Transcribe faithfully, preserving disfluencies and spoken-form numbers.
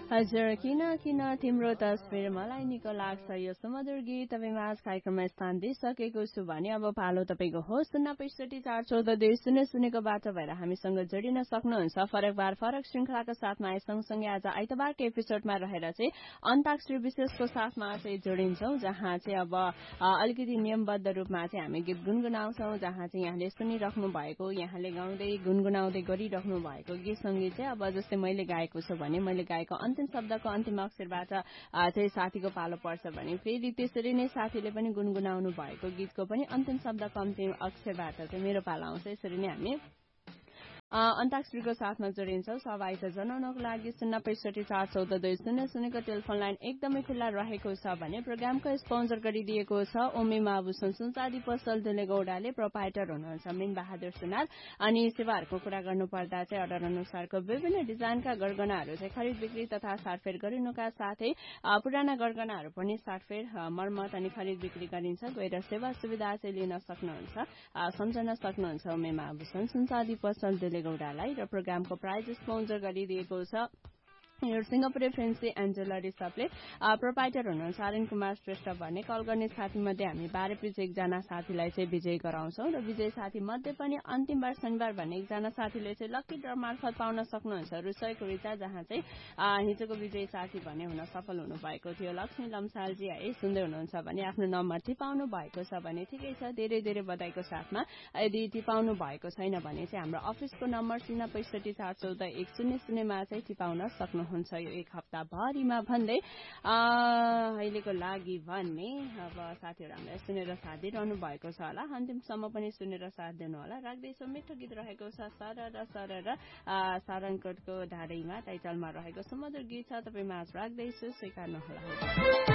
हजुर किन किन तिम्रो तस्बिर मलाई निको लाग्छ यो सुमधुर गीत तपाईँमा आज कार्यक्रममा स्थान दिइसकेको छु भने अब पालो तपाईँको हो शून्य पैँसठी चार चौध दुई शून्य शून्यको बाटो भएर हामीसँग जोडिन सक्नुहुन्छ। फरक बार फरक श्रृङ्खलाको साथमा सँगसँगै आज आइतबारको एपिसोडमा रहेर चाहिँ अन्ताक्षरी विशेषको साथमा चाहिँ जोडिन्छौँ, जहाँ चाहिँ अब अलिकति नियमबद्ध रूपमा चाहिँ हामी गीत गुनगुनाउँछौँ, जहाँ चाहिँ यहाँले सुनिराख्नु भएको, यहाँले गाउँदै गुनगुनाउँदै गरिराख्नु भएको गीत सङ्गीत चाहिँ अब जस्तै मैले गाएको छु भने मैले गाएको अन्तिम शब्दको अन्तिम अक्षरबाट चाहिँ साथीको पालो पर्छ भने फेरि त्यसरी नै साथीले पनि गुनगुनाउनु भएको गीतको पनि अन्तिम शब्दको अन्तिम अक्षरबाट चाहिँ मेरो पालो आउँछ। यसरी नै हामी अन्ताक्षरीको साथमा जोडिन्छौँ। सहभागिता जनाउनको लागि शून्य पैँसठी चार चौध दुई शून्य शून्यको टेलिफोन लाइन एकदमै खुल्ला रहेको छ भने प्रोग्रामको स्पोन्सर गरिदिएको छ ओमिमा आभूषण सुनचाँदी पसल दुलेगौडाले। प्रोपाइटर हुनुहुन्छ मिन बहादुर सुनार। अनि सेवाहरूको कुरा गर्नुपर्दा चाहिँ अर्डर अनुसारको विभिन्न डिजाइनका गरगनाहरू चाहिँ खरिद बिक्री तथा साटफेर गरिनुका साथै पुराना गरगनाहरू पनि साटफेर मर्मत अनि खरिद बिक्री गरिन्छ। गएर सेवा सुविधा चाहिँ लिन सक्नुहुन्छ, सम्झन सक्नुहुन्छ ओमिमा आभूषण सुनचाँदी पसल गौडालाई। र प्रोग्रामको प्राइज स्पोन्सर गरिदिएको छ यो Singapure fancy and jewellery सपले। Proprietor हुनुहुन्छ आर्यन कुमार श्रेष्ठ भन्ने कल गर्ने साथी मध्ये हामी बाह्र पिछे एकजना साथीलाई चाहिँ विजय गराउँछौँ र विजय साथी मध्ये पनि अन्तिम बार शनिबार भन्ने एकजना साथीले चाहिँ लकी ड्र मार्फत पाउन सक्नुहुन्छ रुसैको रिचा, जहाँ चाहिँ हिजोको विजय साथी भन्ने हुन सफल हुनुभएको थियो लक्ष्मी लम्सालजी है। सुन्दै हुनुहुन्छ भने आफ्नो नम्बर टिपाउनु भएको छ भने ठिकै छ, धेरै धेरै बधाईको साथमा। यदि टिपाउनु भएको छैन भने चाहिँ हाम्रो अफिसको नम्बर शून्य पैँसठी चार चौध एक शून्य शून्यमा चाहिँ टिपाउन सक्नु हुन्छ यो एक हप्ताभरिमा भन्दै अहिलेको लागि भने अब साथीहरू हामीलाई सुनेर साथ दिइरहनु भएको छ होला, अन्तिमसम्म पनि सुनेर साथ दिनु होला। राख्दैछौँ मिठो गीत रहेको छ सर र सर र सारङकोटको धारैमा टाइटलमा रहेको सुमधुर गीत छ तपाईँमा आज राख्दैछु, स्वीकार्नुहोला।